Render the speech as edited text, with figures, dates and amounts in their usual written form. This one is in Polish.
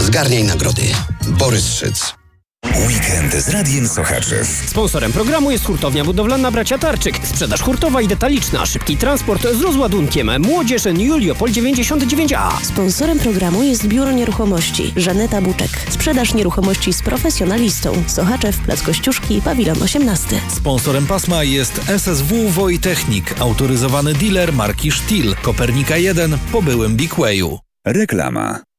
Zgarniaj nagrody. Borys Szyc. Weekend z Radiem Sochaczew. Sponsorem programu jest hurtownia budowlana Bracia Tarczyk. Sprzedaż hurtowa i detaliczna, szybki transport z rozładunkiem. Młodzież Juliopol 99A. Sponsorem programu jest Biuro Nieruchomości Żaneta Buczek. Sprzedaż nieruchomości z profesjonalistą. Sochaczew, Plac Kościuszki, Pawilon 18. Sponsorem pasma jest SSW Wojtechnik, autoryzowany dealer marki Stihl, Kopernika 1 po byłym Big Wayu. Reklama.